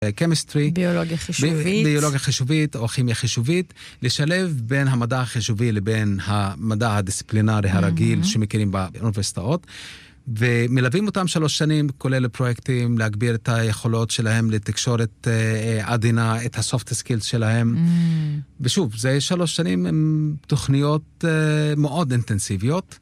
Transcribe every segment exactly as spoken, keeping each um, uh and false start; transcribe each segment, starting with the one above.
chemistry, ביולוגיה חישובית. ביולוגיה חישובית או כימיה חישובית, לשלב בין המדע החישובי לבין המדע הדיסציפלינרי הרגיל שמכירים באוניברסיטאות, ומלווים אותם שלוש שנים, כולל פרויקטים, להגביר את היכולות שלהם לתקשורת עדינה, את הסופט סקילס שלהם. ושוב, זה שלוש שנים עם תוכניות מאוד אינטנסיביות,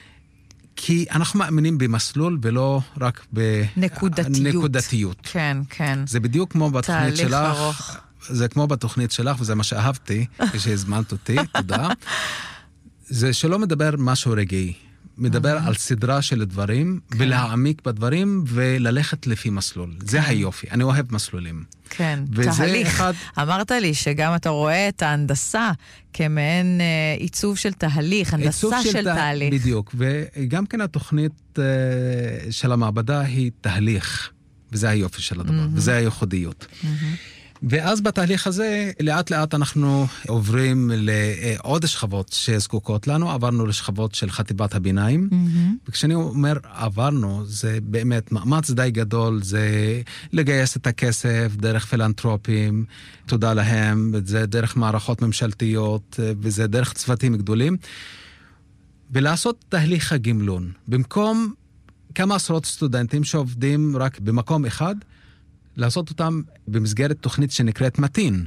כי אנחנו מאמינים במסלול ולא רק בנקודתיות. כן, כן. זה בדיוק כמו בתוכנית שלך. תהליך ארוך. זה כמו בתוכנית שלך, וזה מה שאהבתי, כשהזמנת אותי, תודה. זה שלא מדבר משהו רגעי. מדבר על סדרה של דברים, ולהעמיק בדברים, וללכת לפי מסלול. זה היופי. אני אוהב מסלולים. כן, תהליך. אמרת לי שגם אתה רואה את ההנדסה כמעין עיצוב של תהליך, הנדסה של תהליך. בדיוק, וגם כן התוכנית של המעבדה היא תהליך, וזה היופי של הדבר, וזה הייחודיות. ואז בתהליך הזה, לאט לאט אנחנו עוברים לעוד שכבות שזקוקות לנו, עברנו לשכבות של חטיבת הביניים, mm-hmm. וכשאני אומר עברנו, זה באמת מאמץ די גדול, זה לגייס את הכסף דרך פילנטרופים, תודה להם, זה דרך מערכות ממשלתיות, וזה דרך צוותים גדולים, ולעשות תהליך הגמלון. במקום כמה עשרות סטודנטים שעובדים רק במקום אחד, לעשות אותם במסגרת תוכנית שנקראת מתין,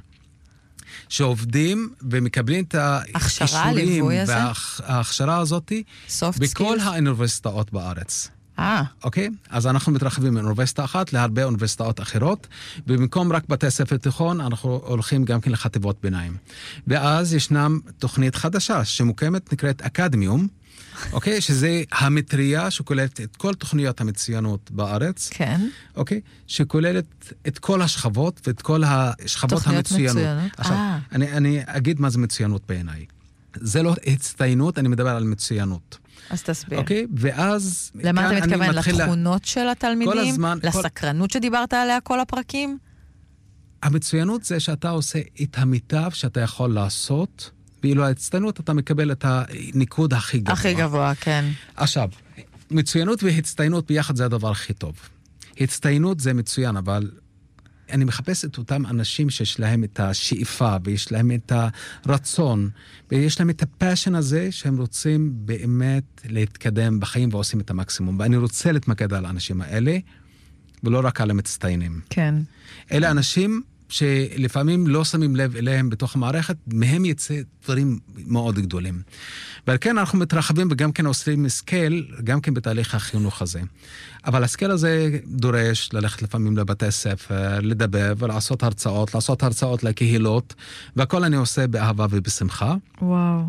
שעובדים ומקבלים את האישורים וההכשרה הזאת בכל האוניברסיטאות בארץ. אה. אוקיי? אז אנחנו מתרחבים מאוניברסיטה אחת להרבה אוניברסיטאות אחרות, ובמקום רק בתי ספר תיכון, אנחנו הולכים גם כן לחטיבות ביניים. ואז ישנם תוכנית חדשה שמוקמת, נקראת אקדמיום, אוקיי? שזה המטריה שכוללת את כל תוכניות המצוינות בארץ. כן. אוקיי? שכוללת את כל השכבות ואת כל השכבות המצוינות. מצוינות. עכשיו, אני, אני אגיד מה זה מצוינות בעיניי. זה לא הצטיינות, אני מדבר על מצוינות. אז תסביר. אוקיי? ואז... למה אתה מתכוון? לתכונות לה... של התלמידים? כל הזמן... לסקרנות כל... שדיברת עליה כל הפרקים? המצוינות זה שאתה עושה את המיטב שאתה יכול לעשות, ואילו ההצטיינות אתה מקבל את הניקוד הכי גבוה. הכי גבוה, כן. עכשיו, מצוינות והצטיינות ביחד זה הדבר הכי טוב. הצטיינות זה מצוין, אבל אני מחפש את אותם אנשים שיש להם את השאיפה, ויש להם את הרצון, ויש להם את הפשן הזה, שהם רוצים באמת להתקדם בחיים ועושים את המקסימום. ואני רוצה להתמקד על האנשים האלה, ולא רק על המצטיינים. כן. אלה אנשים שלפעמים לא שמים לב אליהם בתוך המערכת, מהם יצא דברים מאוד גדולים. ועל כן אנחנו מתרחבים וגם כן עושים סקייל, גם כן בתהליך החינוך הזה. אבל הסקייל הזה דורש ללכת לפעמים לבתי ספר, לדבר ולעשות הרצאות, לעשות הרצאות לקהילות, והכל אני עושה באהבה ובשמחה. וואו.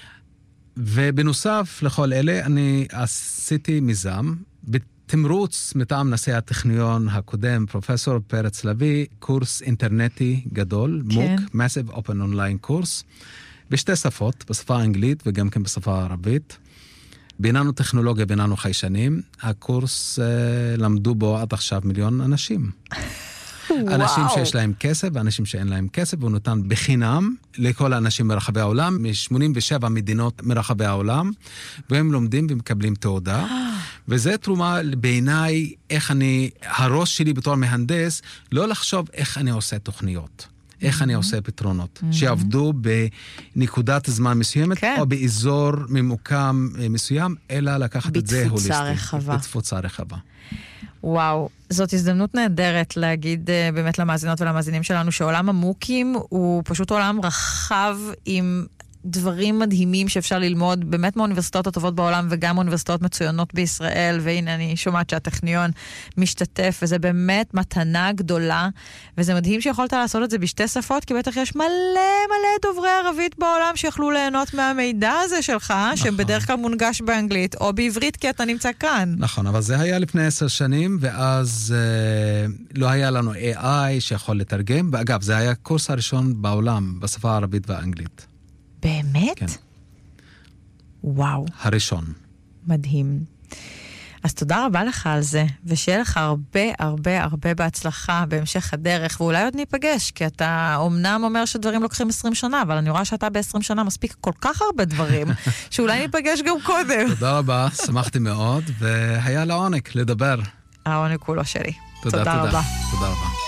ובנוסף לכל אלה, אני עשיתי מיזם, תמרוץ מטעם נשיא הטכניון הקודם, פרופסור פרץ לוי, קורס אינטרנטי גדול, כן. מוק, Massive Open Online Course, בשתי שפות, בשפה האנגלית וגם כן בשפה הערבית. ביננו טכנולוגיה, ביננו חיישנים. הקורס אה, למדו בו עד עכשיו מיליון אנשים. אנשים שיש להם כסף ואנשים שאין להם כסף, והוא נותן בחינם לכל האנשים מרחבי העולם, מ-שמונים ושבע מדינות מרחבי העולם, והם לומדים ומקבלים תעודה. וזה תרומה בעיניי איך אני, הראש שלי בתור מהנדס, לא לחשוב איך אני עושה תוכניות, איך אני עושה פתרונות, שעבדו בנקודת זמן מסוימת, או באזור ממוקם מסוים, אלא לקחת את זה הוליסטי. בתפוצה רחבה. בתפוצה רחבה. וואו, זאת הזדמנות נהדרת להגיד באמת למאזינות ולמאזינים שלנו שעולם המוקים הוא פשוט עולם רחב עם דברים מדהימים שאפשר ללמוד באמת מהאוניברסיטאות הטובות בעולם וגם אוניברסיטאות מצוינות בישראל, והנה אני שומעת שהטכניון משתתף, וזה באמת מתנה גדולה, וזה מדהים שיכולת לעשות את זה בשתי שפות, כי בטח יש מלא מלא דוברי ערבית בעולם שיכלו ליהנות מהמידע הזה שלך, נכון. שבדרך כלל מונגש באנגלית או בעברית כי אתה נמצא כאן. נכון, אבל זה היה לפני עשר שנים, ואז אה, לא היה לנו איי איי שיכול לתרגם, ואגב, זה היה הקורס הראשון בעולם בשפה הערבית והאנגלית. באמת? כן. וואו. הראשון. מדהים. אז תודה רבה לך על זה, ושיהיה לך הרבה הרבה הרבה בהצלחה בהמשך הדרך, ואולי עוד ניפגש, כי אתה אומנם אומר שדברים לוקחים עשרים שנה, אבל אני רואה שאתה ב-עשרים שנה מספיק כל כך הרבה דברים, שאולי ניפגש גם קודם. תודה רבה, שמחתי מאוד, והיה לעונג לדבר. העונג כולו שלי. תודה, תודה. רבה. תודה רבה.